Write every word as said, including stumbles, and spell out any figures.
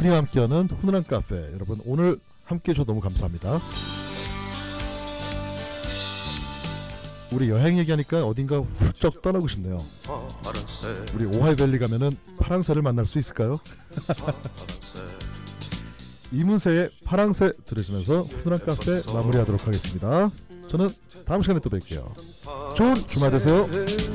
오프닝 함께하는 훈훈한 카페. 여러분 오늘 함께해 주셔서 너무 감사합니다. 우리 여행 얘기하니까 어딘가 훌쩍 떠나고 싶네요. 우리 오하이밸리 가면은 파랑새를 만날 수 있을까요? 이문세의 파랑새 들으시면서 훈훈한 카페 마무리하도록 하겠습니다. 저는 다음 시간에 또 뵐게요. 좋은 주말 되세요.